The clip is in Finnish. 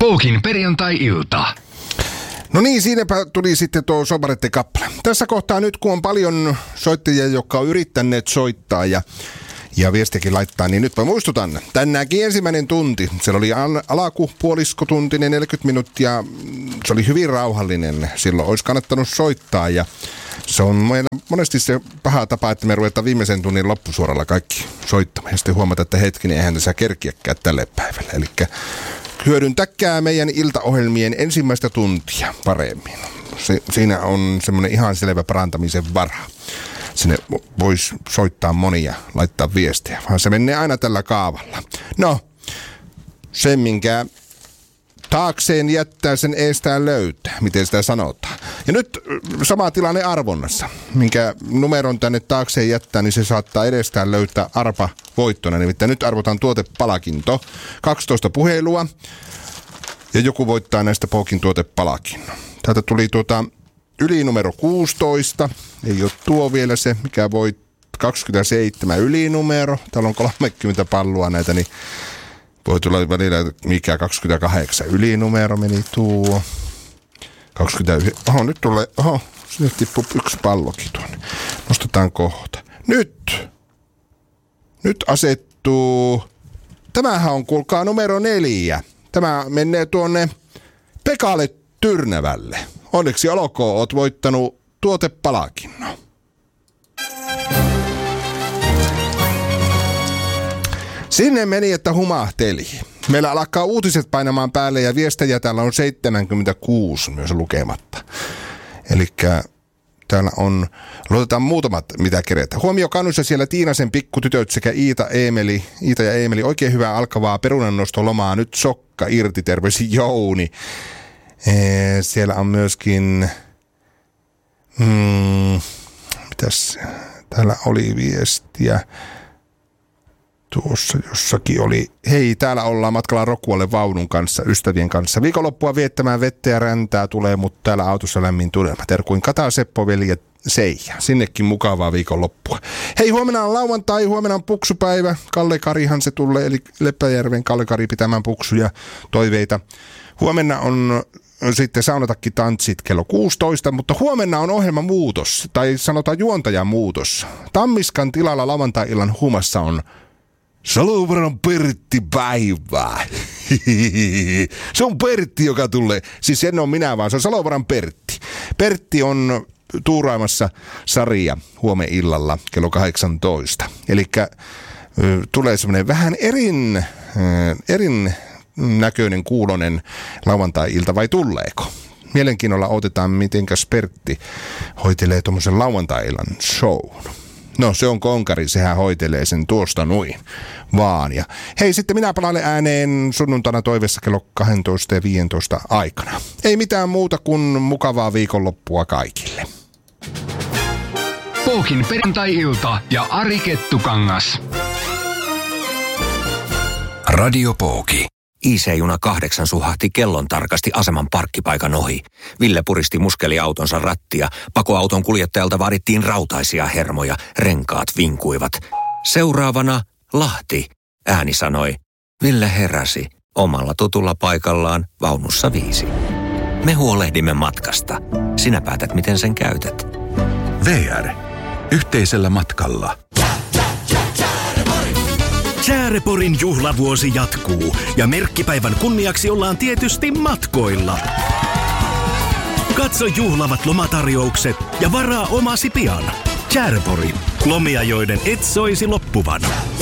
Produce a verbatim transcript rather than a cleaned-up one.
Pookin perjantai-ilta. No niin, siinäpä tuli sitten tuo Sobaretten kappale. Tässä kohtaa nyt, kun on paljon soittajia, jotka on yrittäneet soittaa ja, ja viestiäkin laittaa, niin nyt mä muistutan. Tänäänkin ensimmäinen tunti. Siellä oli al- alaku puoliskotuntinen, neljäkymmentä minuuttia. Se oli hyvin rauhallinen. Silloin olisi kannattanut soittaa ja se on monesti se paha tapa, että me ruvetaan viimeisen tunnin loppusuoralla kaikki soittamaan. Ja sitten huomata, että hetkinen, eihän tässä kerkiäkään tälle päivälle. Eli hyödyntäkää meidän iltaohjelmien ensimmäistä tuntia paremmin. Se, siinä on semmoinen ihan selvä parantamisen vara. Sinne voisi soittaa monia, laittaa viestejä, vaan se menee aina tällä kaavalla. No, sen minkä taakseen jättää, sen eestään löytää, miten sitä sanotaan. Ja nyt sama tilanne arvonnassa. Minkä numeron tänne taakseen jättää, niin se saattaa edestään löytää arpa voittona. Nimittäin nyt arvotaan tuotepalakinto. kaksitoista puhelua ja joku voittaa näistä Pookin tuotepalakinnon. Täältä tuli tuota yli numero kuusitoista. Ei ole tuo vielä se, mikä voi kaksikymmentäseitsemän ylinumero. Täällä on kolmekymmentä pallua näitä, niin voi tulla välillä mikä kaksikymmentäkahdeksan ylinumero meni tuo. kaksikymmentäyhdeksän. Oho, nyt tulee, oho, sinne tippuu yksi pallokin tuonne. Nostetaan kohta. Nyt. Nyt asettuu. Tämähän on, kuulkaa, numero neljä. Tämä menee tuonne Pekalle Tyrnävälle. Onneksi olkoon, oot voittanut tuotepalakinnon. Sinne meni, että humahteli. Meillä alkaa uutiset painamaan päälle ja viestejä täällä on seitsemänkymmentäkuusi myös lukematta. Elikkä täällä on, luotetaan muutamat mitä kerätä. Huomio kannussa siellä Tiinasen pikkutytöt sekä Iita, Eemeli, Iita ja Eemeli. Oikein hyvää alkavaa perunannostolomaa. Nyt sokka irti, terveisi Jouni. Ee, siellä on myöskin, hmm, mitäs, täällä oli viestiä. Tuossa jossakin oli, hei, täällä ollaan matkalla Rokualle vaunun kanssa, ystävien kanssa. Viikonloppua viettämään vettä ja räntää tulee, mutta täällä autossa lämmin tunnelma. Terkuin Kata, Seppo, veli ja Seija. Sinnekin mukavaa viikonloppua. Hei, huomenna on lauantai, huomenna on puksupäivä. Kalle Karihan se tulee, eli Leppäjärven Kalle Kari pitämään puksuja, toiveita. Huomenna on sitten saunatakki tantsit kello kuusitoista, mutta huomenna on ohjelman muutos, tai sanotaan juontajan muutos. Tammiskan tilalla lauantai-illan humassa on Salovaran Pertti päivää. Se on Pertti, joka tulee. Siis en ole minä, vaan se on Salovaran Pertti. Pertti on tuuraamassa sarja huomenillalla kello kahdeksantoista. Elikkä tulee semmoinen vähän erin, erin näköinen kuulonen lauantai-ilta, vai tuleeko? Mielenkiinnolla otetaan, mitenkäs Pertti hoitelee tuommoisen lauantai-illan shown. No, se on konkari, sehän hoitelee sen tuosta noin vaan. Ja hei, sitten minä palailen ääneen sunnuntaina toivessa kello kaksitoista ja viisitoista aikana. Ei mitään muuta kuin mukavaa viikonloppua kaikille. Pookin perjantai-ilta ja Ari Kettukangas. Radio Pooki. I C-juna kahdeksan suhahti kellon tarkasti aseman parkkipaikan ohi. Ville puristi muskeliautonsa rattia. Pakoauton kuljettajalta vaadittiin rautaisia hermoja. Renkaat vinkuivat. Seuraavana Lahti, ääni sanoi. Ville heräsi omalla tutulla paikallaan vaunussa viisi. Me huolehdimme matkasta. Sinä päätät, miten sen käytät. V R. Yhteisellä matkalla. Chääreporin juhlavuosi jatkuu ja merkkipäivän kunniaksi ollaan tietysti matkoilla. Katso juhlavat lomatarjoukset ja varaa omasi pian. Chäärepori. Lomia, joiden et soisi loppuvan.